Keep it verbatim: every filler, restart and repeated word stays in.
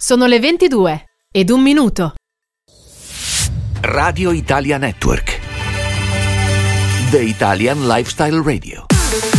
Sono le ventidue ed un minuto. Radio Italia Network. The Italian Lifestyle Radio.